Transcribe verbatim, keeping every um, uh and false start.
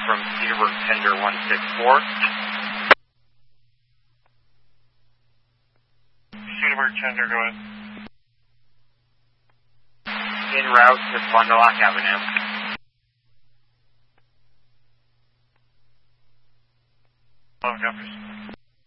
from Cedarburg Tender one six four. Cedarburg Tender, go ahead. En route to Fond du Lac Avenue. Oh, copies.